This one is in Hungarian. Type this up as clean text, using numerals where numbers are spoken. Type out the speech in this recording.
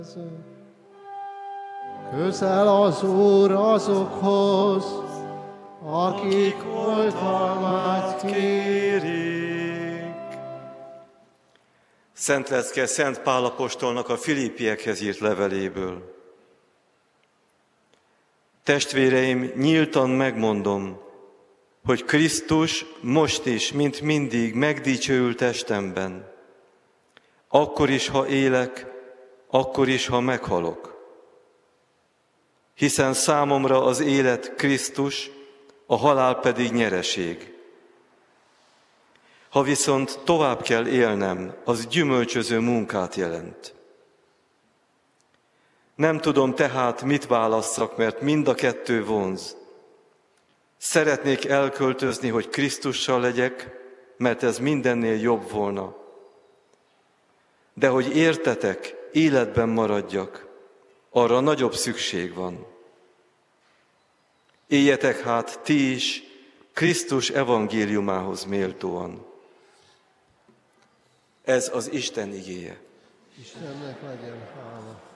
Közel az Úr azokhoz, akik oltalmát kérik. Szent lecke Szent Pál apostolnak a Filippiekhez írt leveléből. Testvéreim, nyíltan megmondom, hogy Krisztus most is, mint mindig megdicsőül testemben. Akkor is, ha élek, akkor is, ha meghalok. Hiszen számomra az élet Krisztus, a halál pedig nyereség. Ha viszont tovább kell élnem, az gyümölcsöző munkát jelent. Nem tudom tehát, mit válasszak, mert mind a kettő vonz. Szeretnék elköltözni, hogy Krisztussal legyek, mert ez mindennél jobb volna. De hogy értetek, életben maradjak, arra nagyobb szükség van. Éljetek hát ti is Krisztus evangéliumához méltóan. Ez az Isten igéje. Istennek legyen hála.